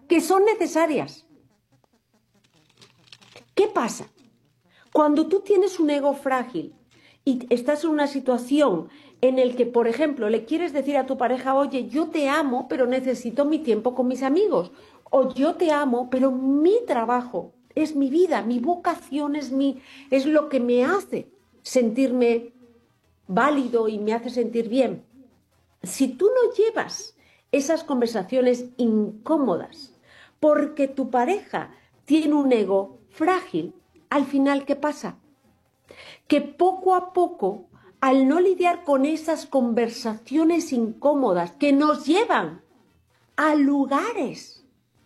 que son necesarias. ¿Qué pasa? Cuando tú tienes un ego frágil y estás en una situación en la que, por ejemplo, le quieres decir a tu pareja, oye, yo te amo, pero necesito mi tiempo con mis amigos. O yo te amo, pero mi trabajo es mi vida, mi vocación es lo que me hace sentirme válido y me hace sentir bien. Si tú no llevas esas conversaciones incómodas porque tu pareja tiene un ego frágil, al final, ¿qué pasa? Que poco a poco, al no lidiar con esas conversaciones incómodas que nos llevan a lugares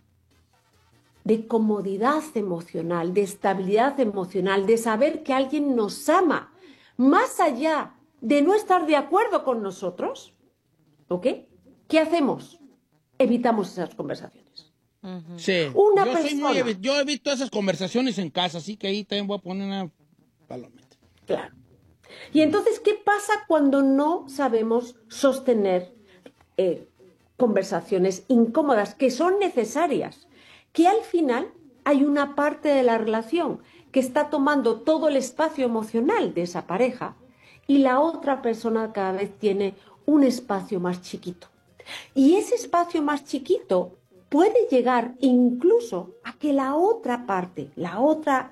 de comodidad emocional, de estabilidad emocional, de saber que alguien nos ama, más allá de no estar de acuerdo con nosotros, ¿ok? ¿Qué hacemos? Evitamos esas conversaciones. Sí, Una yo persona. yo evito esas conversaciones en casa, así que ahí también voy a poner una palomita. Claro. Y entonces, ¿qué pasa cuando no sabemos sostener conversaciones incómodas que son necesarias? Que al final hay una parte de la relación que está tomando todo el espacio emocional de esa pareja y la otra persona cada vez tiene un espacio más chiquito. Y ese espacio más chiquito puede llegar incluso a que la otra parte, la otra,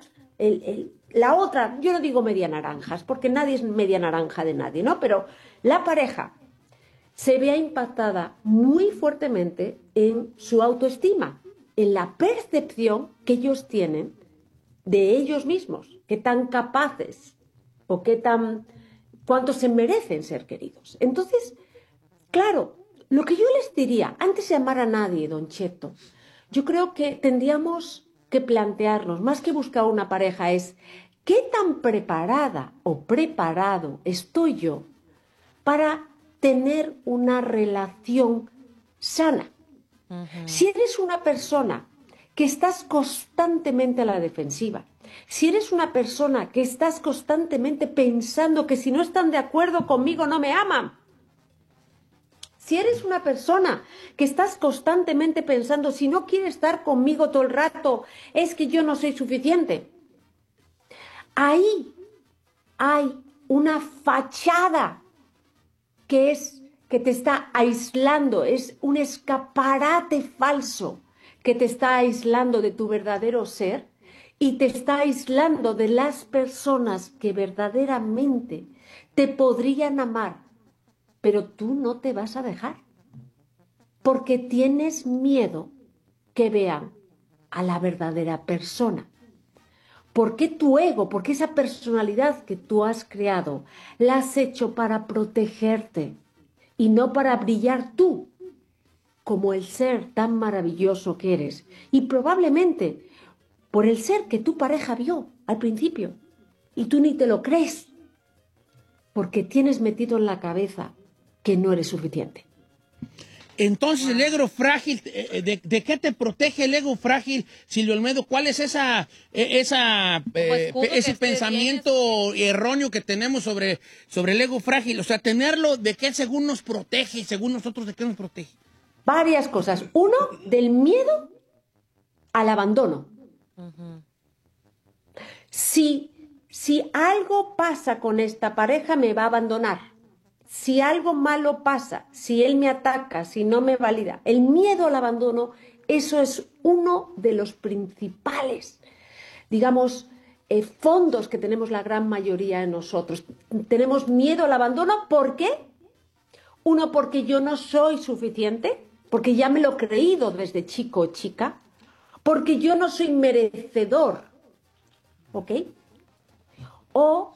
yo no digo media naranjas, porque nadie es media naranja de nadie, ¿no? Pero la pareja se vea impactada muy fuertemente en su autoestima, en la percepción que ellos tienen de ellos mismos, qué tan capaces o cuánto se merecen ser queridos. Entonces, claro, lo que yo les diría, antes de amar a nadie, don Cheto, yo creo que tendríamos que plantearnos, más que buscar una pareja, es qué tan preparada o preparado estoy yo para tener una relación sana. Si eres una persona que estás constantemente a la defensiva, si eres una persona que estás constantemente pensando que si no están de acuerdo conmigo no me aman, si eres una persona que estás constantemente pensando si no quiere estar conmigo todo el rato, es que yo no soy suficiente, ahí hay una fachada que te está aislando, es un escaparate falso que te está aislando de tu verdadero ser y te está aislando de las personas que verdaderamente te podrían amar, pero tú no te vas a dejar, porque tienes miedo que vean a la verdadera persona. ¿Por qué tu ego, por qué esa personalidad que tú has creado, la has hecho para protegerte y no para brillar tú como el ser tan maravilloso que eres? Y probablemente por el ser que tu pareja vio al principio y tú ni te lo crees, porque tienes metido en la cabeza que no eres suficiente. Entonces, el ego frágil, ¿de qué te protege el ego frágil, Silvio Olmedo? ¿Cuál es ese pensamiento erróneo que tenemos sobre el ego frágil? O sea, tenerlo, ¿de qué según nos protege? Según nosotros, ¿de qué nos protege? Varias cosas. Uno, del miedo al abandono. Si algo pasa con esta pareja, me va a abandonar. Si algo malo pasa, si él me ataca, si no me valida, el miedo al abandono, eso es uno de los principales, digamos, fondos que tenemos la gran mayoría de nosotros. Tenemos miedo al abandono, ¿por qué? Uno, porque yo no soy suficiente, porque ya me lo he creído desde chico o chica, porque yo no soy merecedor, ¿ok? O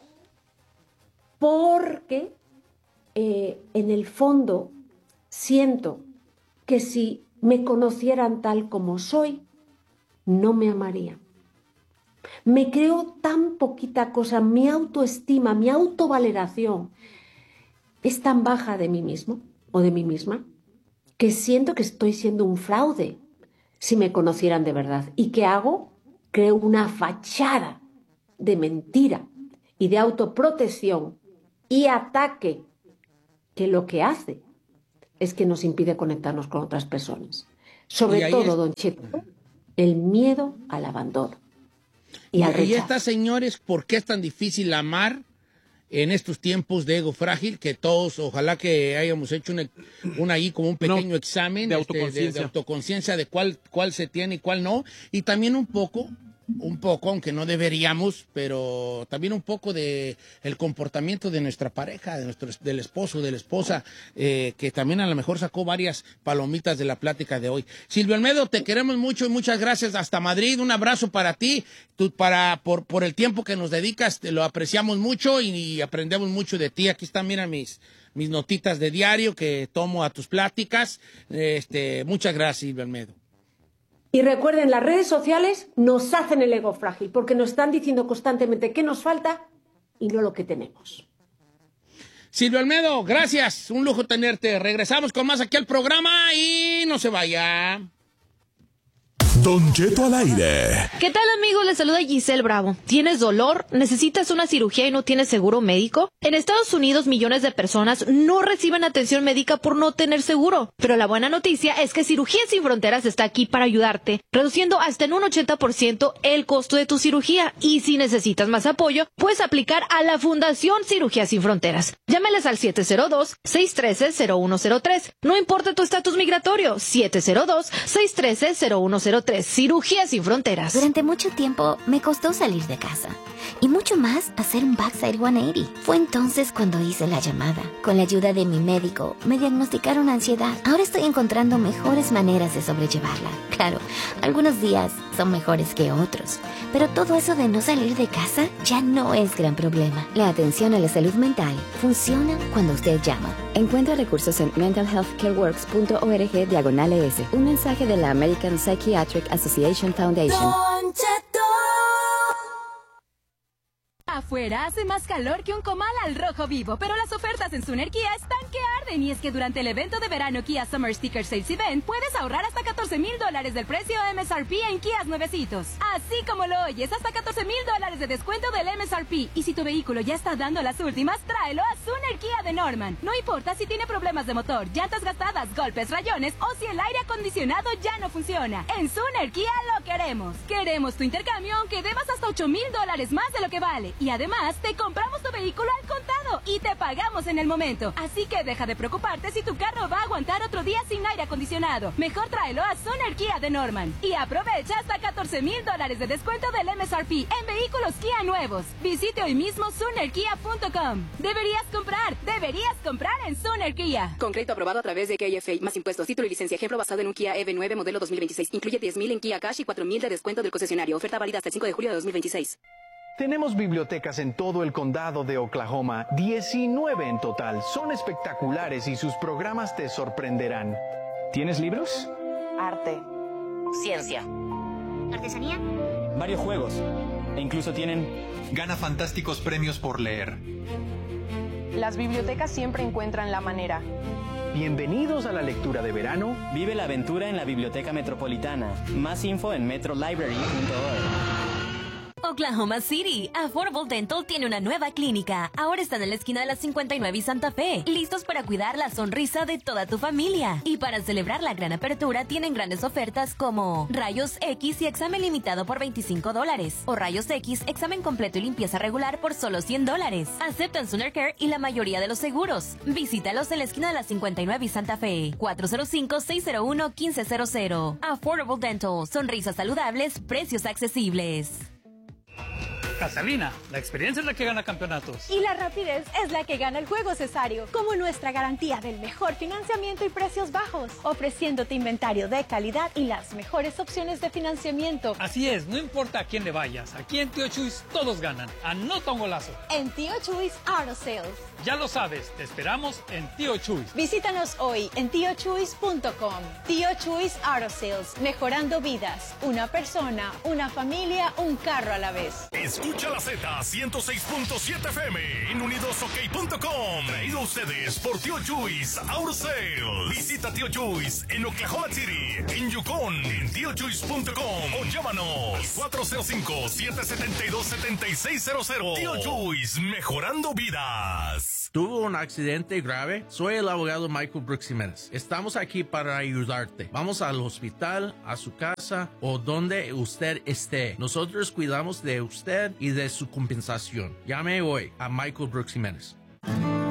porque en el fondo siento que si me conocieran tal como soy, no me amarían. Me creo tan poquita cosa, mi autoestima, mi autovaloración es tan baja de mí mismo o de mí misma que siento que estoy siendo un fraude si me conocieran de verdad. ¿Y qué hago? Creo una fachada de mentira y de autoprotección y ataque que lo que hace es que nos impide conectarnos con otras personas. Sobre todo, don Cheto, el miedo al abandono y al rechazo. Y estas, señores, ¿por qué es tan difícil amar en estos tiempos de ego frágil? Que todos, ojalá que hayamos hecho ahí como un pequeño examen de autoconciencia. de autoconciencia de cuál se tiene y cuál no. Y también un poco, aunque no deberíamos, pero también un poco de el comportamiento de nuestra pareja, del esposo, de la esposa, que también a lo mejor sacó varias palomitas de la plática de hoy. Silvio Olmedo, te queremos mucho y muchas gracias hasta Madrid. Un abrazo para ti, por el tiempo que nos dedicas, te lo apreciamos mucho y aprendemos mucho de ti. Aquí están, mira, mis notitas de diario que tomo a tus pláticas. Muchas gracias, Silvio Olmedo. Y recuerden, las redes sociales nos hacen el ego frágil porque nos están diciendo constantemente qué nos falta y no lo que tenemos. Silvio Olmedo, gracias. Un lujo tenerte. Regresamos con más aquí al programa y no se vaya. Don Cheto al aire. ¿Qué tal, amigos? Les saluda Giselle Bravo. ¿Tienes dolor? ¿Necesitas una cirugía y no tienes seguro médico? En Estados Unidos, millones de personas no reciben atención médica por no tener seguro. Pero la buena noticia es que Cirugías Sin Fronteras está aquí para ayudarte, reduciendo hasta en un 80% el costo de tu cirugía. Y si necesitas más apoyo, puedes aplicar a la Fundación Cirugías Sin Fronteras. Llámales al 702-613-0103. No importa tu estatus migratorio, 702-613-0103. Cirugías Sin Fronteras. Durante mucho tiempo me costó salir de casa. Y mucho más hacer un backside 180. Fue entonces cuando hice la llamada. Con la ayuda de mi médico, me diagnosticaron ansiedad. Ahora estoy encontrando mejores maneras de sobrellevarla. Claro, algunos días son mejores que otros. Pero todo eso de no salir de casa ya no es gran problema. La atención a la salud mental funciona cuando usted llama. Encuentra recursos en mentalhealthcareworks.org/ES. Un mensaje de la American Psychiatric Association Foundation. Afuera hace más calor que un comal al rojo vivo, pero las ofertas en Suner Kia están que arden. Y es que durante el evento de verano Kia Summer Sticker Sales Event puedes ahorrar hasta $14,000 del precio MSRP en Kias nuevecitos. Así como lo oyes, hasta $14,000 de descuento del MSRP. Y si tu vehículo ya está dando las últimas, tráelo a Suner Kia de Norman. No importa si tiene problemas de motor, llantas gastadas, golpes, rayones o si el aire acondicionado ya no funciona. En Suner Kia lo queremos. Queremos tu intercambio aunque debas hasta $8,000 más de lo que vale. Y además, te compramos tu vehículo al contado y te pagamos en el momento. Así que deja de preocuparte si tu carro va a aguantar otro día sin aire acondicionado. Mejor tráelo a Suner Kia de Norman. Y aprovecha hasta $14,000 de descuento del MSRP en vehículos Kia nuevos. Visite hoy mismo SunerKia.com. Deberías comprar en Suner Kia. Con crédito aprobado a través de KFA, más impuestos, título y licencia. Ejemplo basado en un Kia EV9 modelo 2026. Incluye $10,000 en Kia Cash y $4,000 de descuento del concesionario. Oferta válida hasta el 5 de julio de 2026. Tenemos bibliotecas en todo el condado de Oklahoma, 19 en total. Son espectaculares y sus programas te sorprenderán. ¿Tienes libros? Arte. Ciencia. Artesanía. Varios juegos. E incluso tienen... Gana fantásticos premios por leer. Las bibliotecas siempre encuentran la manera. Bienvenidos a la lectura de verano. Vive la aventura en la Biblioteca Metropolitana. Más info en metrolibrary.org. Oklahoma City, Affordable Dental tiene una nueva clínica. Ahora están en la esquina de la 59 y Santa Fe, listos para cuidar la sonrisa de toda tu familia. Y para celebrar la gran apertura, tienen grandes ofertas como Rayos X y examen limitado por $25, o Rayos X, examen completo y limpieza regular por solo $100. Aceptan Suner Care y la mayoría de los seguros. Visítalos en la esquina de la 59 y Santa Fe, 405-601-1500. Affordable Dental, sonrisas saludables, precios accesibles. Gasolina, la experiencia es la que gana campeonatos. Y la rapidez es la que gana el juego, Cesario. Como nuestra garantía del mejor financiamiento y precios bajos, ofreciéndote inventario de calidad y las mejores opciones de financiamiento. Así es, no importa a quién le vayas, aquí en Tío Chuys todos ganan. Anota un golazo. En Tío Chuys Auto Sales. Ya lo sabes, te esperamos en Tío Chuys. Visítanos hoy en tiochuys.com. Tío Chuys Auto Sales, mejorando vidas. Una persona, una familia, un carro a la vez. Escucha la Z 106.7 FM en unidosok.com. Traído a ustedes por Tío Chuys Auto Sales. Visita Tío Chuys en Oklahoma City, en Yukon, en tiochuys.com o llámanos 405-772-7600. Tío Chuys, mejorando vidas. ¿Tuvo un accidente grave? Soy el abogado Michael Brooks Jiménez. Estamos aquí para ayudarte. Vamos al hospital, a su casa o donde usted esté. Nosotros cuidamos de usted y de su compensación. Llame hoy a Michael Brooks Jiménez.